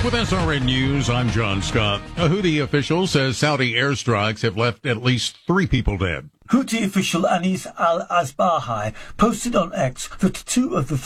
With SRN News, I'm John Scott. A Houthi official says Saudi airstrikes have left at least 3 people dead. Houthi official Anis al-Asbahi posted on X that 2 of the